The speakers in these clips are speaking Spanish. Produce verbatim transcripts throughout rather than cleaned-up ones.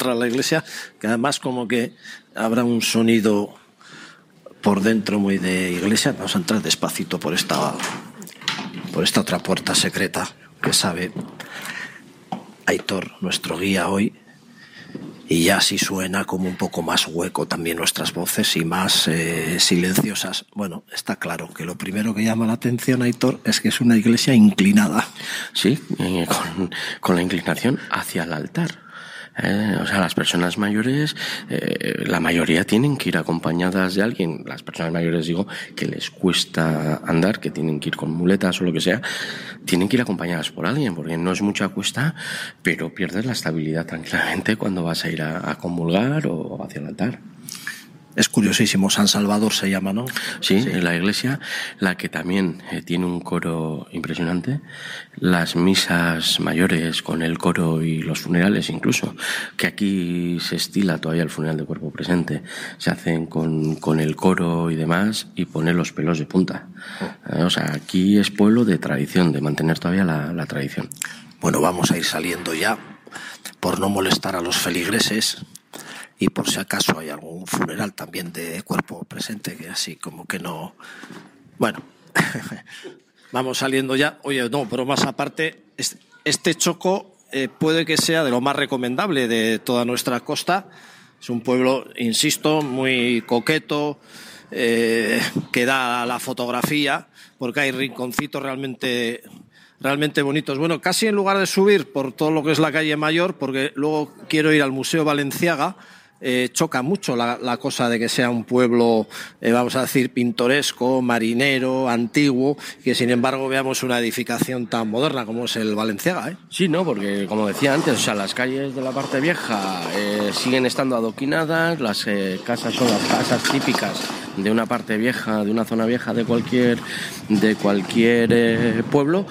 entrar a la iglesia, que además como que habrá un sonido por dentro muy de iglesia. Vamos a entrar despacito por esta, por esta otra puerta secreta que sabe Aitor, nuestro guía hoy. Y ya sí suena como un poco más hueco también nuestras voces y más eh, silenciosas. Bueno, está claro que lo primero que llama la atención, Aitor, es que es una iglesia inclinada. Sí, eh, con, con la inclinación hacia el altar. Eh, o sea, las personas mayores, eh, la mayoría tienen que ir acompañadas de alguien. Las personas mayores, digo, que les cuesta andar, que tienen que ir con muletas o lo que sea, tienen que ir acompañadas por alguien, porque no es mucha cuesta, pero pierdes la estabilidad tranquilamente cuando vas a ir a, a comulgar o hacia el altar. Es curiosísimo, San Salvador se llama, ¿no? Sí, sí. En la iglesia, la que también eh, tiene un coro impresionante, las misas mayores con el coro y los funerales incluso, que aquí se estila todavía el funeral de cuerpo presente, se hacen con, con el coro y demás y pone los pelos de punta. Oh. Eh, o sea, aquí es pueblo de tradición, de mantener todavía la, la tradición. Bueno, vamos a ir saliendo ya, por no molestar a los feligreses. Y por si acaso hay algún funeral también de cuerpo presente, que así como que no... Bueno, vamos saliendo ya. Oye, no, pero más aparte, este Choco eh, puede que sea de lo más recomendable de toda nuestra costa. Es un pueblo, insisto, muy coqueto, eh, que da la fotografía, porque hay rinconcitos realmente... realmente bonitos. Bueno, casi en lugar de subir por todo lo que es la calle Mayor, porque luego quiero ir al Museo Balenciaga, eh, choca mucho la, la cosa de que sea un pueblo, eh, vamos a decir, pintoresco, marinero, antiguo, que sin embargo veamos una edificación tan moderna como es el Balenciaga, ¿eh? Sí, no, porque como decía antes, o sea, las calles de la parte vieja eh, siguen estando adoquinadas, las eh, casas son las casas típicas de una parte vieja, de una zona vieja de cualquier, de cualquier eh, pueblo.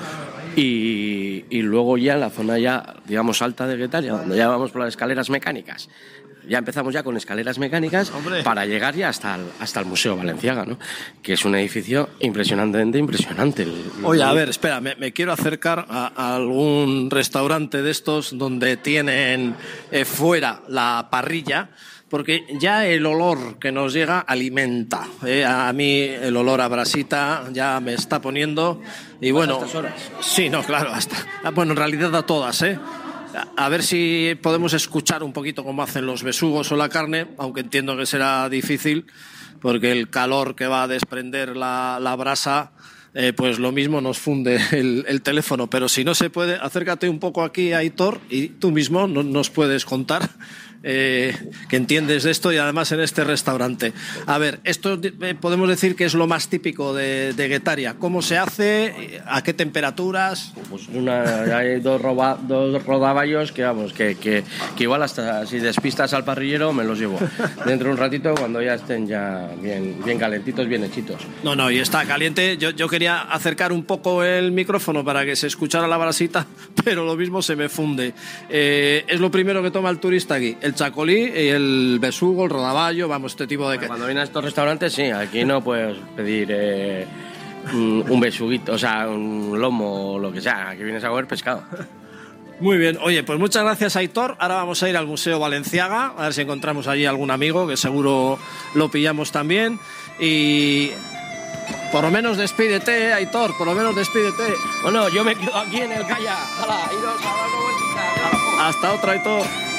Y, y luego ya la zona ya, digamos, alta de Guetaria, donde ya vamos por las escaleras mecánicas. Ya empezamos ya con escaleras mecánicas. ¡Hombre! Para llegar ya hasta el, hasta el Museo Balenciaga, ¿no? Que es un edificio impresionantemente impresionante. El, Oye, a ver, espera, me, me quiero acercar a, a algún restaurante de estos donde tienen eh, fuera la parrilla, porque ya el olor que nos llega alimenta. ¿eh? A mí el olor a brasita ya me está poniendo. Y bueno, ¿a estas horas? Sí, no, claro, hasta. Bueno, en realidad a todas, ¿eh? A ver si podemos escuchar un poquito cómo hacen los besugos o la carne, aunque entiendo que será difícil, porque el calor que va a desprender la, la brasa, eh, pues lo mismo nos funde el, el teléfono. Pero si no se puede, acércate un poco aquí, Aitor, y tú mismo no, nos puedes contar eh, que entiendes de esto, y además en este restaurante. A ver, esto eh, podemos decir que es lo más típico de, de Guetaria. ¿Cómo se hace? ¿A qué temperaturas? Pues una, hay dos, roba, dos rodaballos que, vamos, que, que, que igual hasta si despistas al parrillero me los llevo dentro de un ratito cuando ya estén ya bien, bien calentitos, bien hechitos. No, no, y está caliente. Yo, yo quería acercar un poco el micrófono para que se escuchara la brasita, pero lo mismo se me funde. Eh, es lo primero que toma el turista aquí, el chacolí, el besugo, el rodaballo, vamos, este tipo de... Cuando vienes a estos restaurantes, sí, aquí no puedes pedir eh, un, un besuguito, o sea, un lomo o lo que sea, aquí vienes a comer pescado. Muy bien, oye, pues muchas gracias, Aitor. Ahora vamos a ir al Museo Balenciaga, a ver si encontramos allí algún amigo, que seguro lo pillamos también. Y por lo menos despídete, Aitor, por lo menos despídete. Bueno, yo me quedo aquí en el Calla. ¡Hala, iros a dar una vueltita! Hasta otra, Aitor.